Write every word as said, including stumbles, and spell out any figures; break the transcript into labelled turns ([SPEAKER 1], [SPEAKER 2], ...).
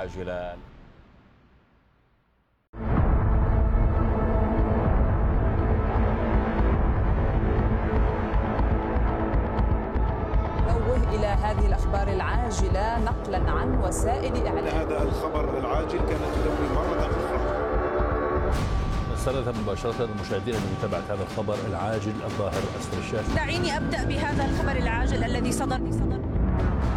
[SPEAKER 1] عاجلا.
[SPEAKER 2] إلى هذه الأخبار العاجلة نقلا عن وسائل إعلام.
[SPEAKER 3] هذا الخبر العاجل كانت تدور مرة أخرى.
[SPEAKER 1] نستند مباشرة المشاهدين لمتابعة هذا الخبر العاجل الظاهر أسفل الشاشة.
[SPEAKER 4] دعيني أبدأ بهذا الخبر العاجل الذي صدر